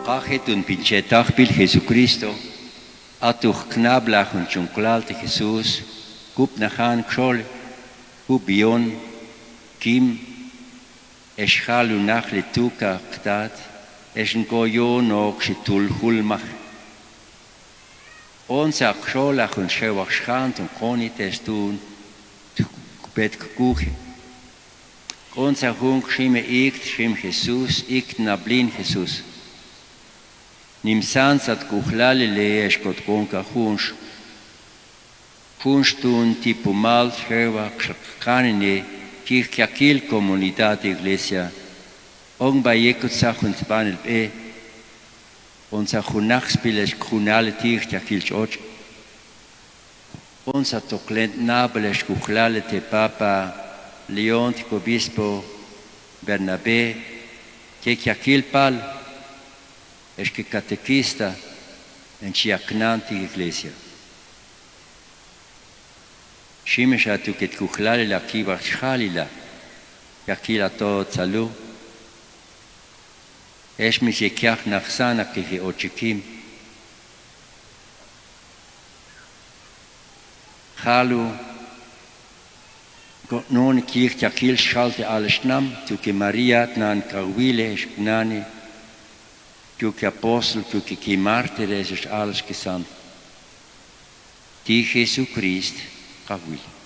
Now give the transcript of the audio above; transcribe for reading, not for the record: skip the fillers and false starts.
Cachet und Pinchetach bil Jesucristo, atuch knablach und chunklalte Jesus, gup nachan kshol, gup bion, kim, eschalu nach letuka ktat, eschen goyo no kshitul hulmach. Onsa ksholach und schewach schant und konites tun, bet kuche. Onsa hung schime ikt, schim Jesus, ikt nablin Jesus. Nimsansat kuchlale leesh kot konka hunsh. Hunstun tipo mal schrewa khanine kirkakil comunidad iglesia. Ong bayekot sachunt panel e. Onsa hunachspiles kunale tirkakil choch. Onsa toklent nabeles kuchlale te papa Leon tipo bispo Bernabé kirkakil pal. Es que catequista en chiacnanti iglesia. Shimesha tu ket kuchlale la kiva chalila, yakila to tzalu. Es mi shekiach nachsana kihi ochikim. Chalu, non kirch yakil schalte alles nam, tu ke Maria nan karwile es gnani. Que apóstol, que mártires, es alles gesandt. Die Jesu Christ, Kawil.